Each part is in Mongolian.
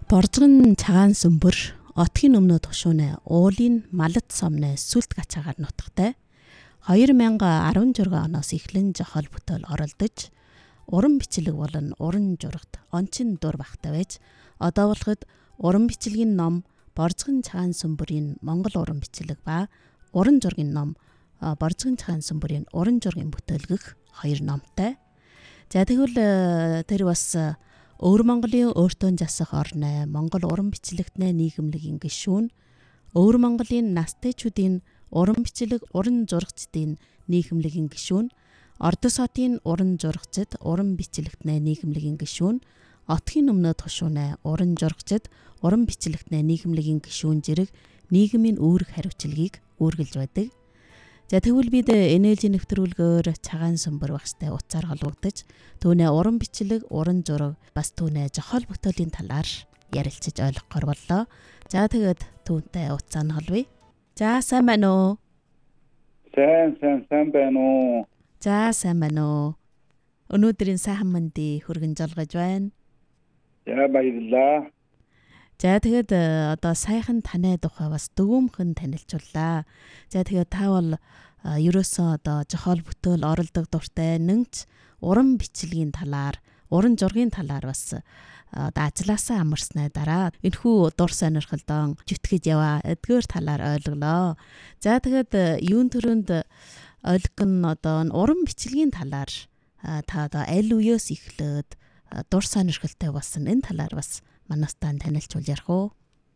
Борзгон цагаан сүмбэр отгийн өмнө тушуунэ уулын малт сомны сүлт гачаагаар нутагтай 2016 оноос эхлэн жохол бүтээл оролдож уран бичлэг болон уран журагт онцин дур багтай байж одоо болоход уран бичлэгийн ном Борзгон цагаан сүмбэрийн Монгол уран бичлэг ба уран жургийн ном Борзгон цагаан сүмбэрийн уран жургийн бүтээлгэх 2 номтой. За тэгвэл тэр бас Өвөр Монголын өөртөө засах орны Монгол уран бичлэгтний нийгэмлэгийн гишүүн, Өвөр Монголын настайчуудын уран бичлэг, уран зурагчдын нийгэмлэгийн гишүүн, Ордос хотын уран зурагчид, уран бичлэгтний нийгэмлэгийн гишүүн, Отгийн өмнө тушуунэ уран зурагчид, уран бичлэгтний нийгэмлэгийн гишүүн зэрэг нийгмийн үүрэг хариуцлагыг үүргэлж байдаг. За тэгвэл бид энержи нэвтрүүлгээр цагаан сүмбэр багштай уцаар холбогдож түүнээ уран бичлэг, уран зураг бас түүнээ жохол бүтээлийн талаар ярилцаж ойлгохоор боллоо. За тэгээд түүнтэй уцаа нь холбоё. За сайн байна уу? Сайн байна уу? За сайн байна уу? Өнөөдрийн сайхан мэндийг хүргэн жолгож байна. За баярлалаа. За тэгээд одоо саяхан таны тухай бас дөгөмхөн танилцууллаа. За тэгээд та бол ерөөсөө одоо жохол бүтээл оролдог дуртай нэгч уран бичлэгийн талаар, уран зургийн талаар бас ажилласаа амарсны дараа энэхүү дур сонирхолдоо жүтгэж яваа эдгээр талаар ойлголоо. За тэгээд юун төрөнд ойлгох нь одоо уран бичлэгийн талаар та одоо аль үеэс эхлээд дур сонирхолтой болсон энэ талаар бас манастаа танилцуул ярих уу?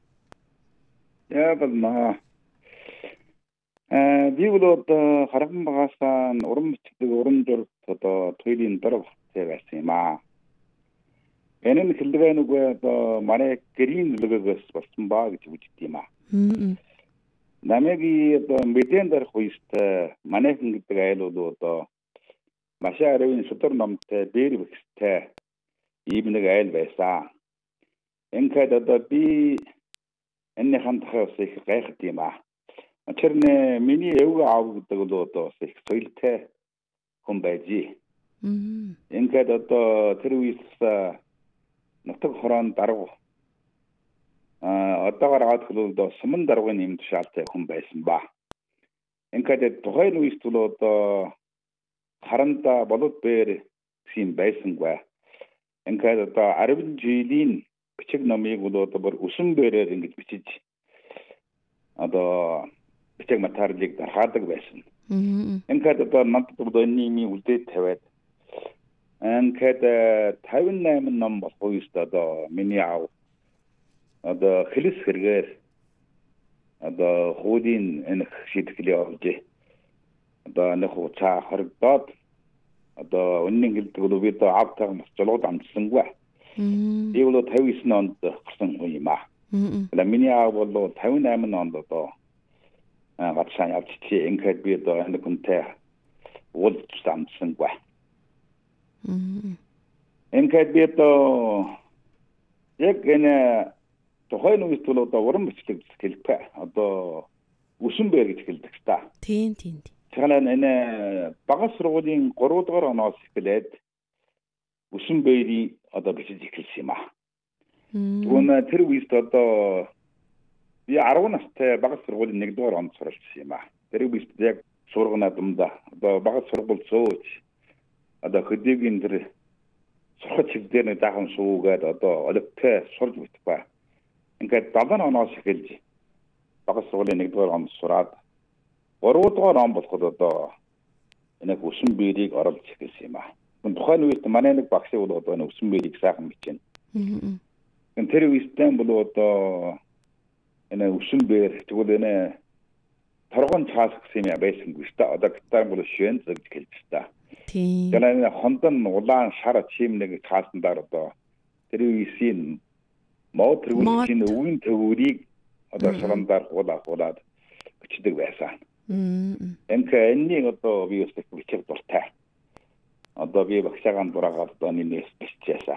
Яагаад би бол харган багасаа уран бичлэг, уран зурагт одоо туйлын дор багтай байсан юм аа. Энэ хэлдэг нүгэ одоо манай гэрийн нөлөөгөөс болсон баа гэж үздэг юм аа. Намайг одоо мэдэн дарах үедээ манайхан гэдэг айл бол одоо маш аривын судар номтой, дээр бэхстэй ийм нэг айл байсан. Ингээд одоо би энэ хандхаас их гайхад юм аа. Тэрнээ миний өвгөө аав гэдэг бол одоо их соёлтой хүн байжээ. Ингээд одоо тэр үеэс нутаг хорон дарга одоогоор аваад хэлбэл суман даргын юм тушаалтай хүн байсан ба. Ингээд тухайн үеэс бол одоо харанда болоод бээр гэсэн байсангүй. Ингээд одоо 10 жилийн бичиг номыг бол одоо бүр үсэн бээрээр ингэж бичиж одоо бичиг материалыг дархаадаг байсан. Ингээд одоо надад одоо энэ юм үлдээд тавиад ингээд 58 ном болох үест одоо миний аав одоо хэлс хэрэгээр одоо хуулийн энэ шийтгэлийг олж одоо нэг хуцаа хоригдоод одоо үнэн хэлдэг бол би одоо аавтайгаа бас жолоод амжсангүй. Би бол 59 онд гарсан хүн юм аа. Миний аав бол 58 онд одоо гацсан явчихжээ. Ингээд би одоо энэ хүнтэй уулзч амжсангүй. Ингээд би одоо яг энэ тухайн үеэс бол одоо уран бичлэг хэлбэ. Одоо үсэн бээр гэж хэлдэг та. Тийм. Тэгэхээр энэ багас сургуулийн 3 дугаар оноос эхлээд үсэн бээрийг одоо бичиж эхэлсэн юм аа. Түүнээ тэр үеэс одоо би 10 настай багас сургуулийн 1 дугаар онд суралцсан юм аа. Тэр үеэс яг сургана думда одоо багас сургууль зөөж одоо хөдөөгийн тэр сурах чигдэр нэг дахан суугаад одоо олигтой сурж битвэ. Ингээд 7 оноос эхэлж багас сургуулийн 1 дугаар онд сураад 3 дугаар он болоход одоо энэ үсэн бээрийг оруулж эхэлсэн юм аа. Тухайн үед манай нэг багш бол одоо үсэн бээрийг сайхан бичнэ. Тэр үедээ бол одоо энэ үсэн бээр тэгвэл энэ торгон цаас гэсэн юм байсангүй шүү дээ. Одоо гитар бол швэн гэж хэлж та. Тийм. Тэгээд хондон улаан шар чим нэг цаасандаар одоо тэр үеийн мод тэргүүлийн өвгийн төвөрийг одоо шарандаар хуулаад бичдэг байсан. Энэний одоо би өсөх бичиг дуртай. Одоо би багшаагаан дураагаад одоо нэмээс биччихсэн.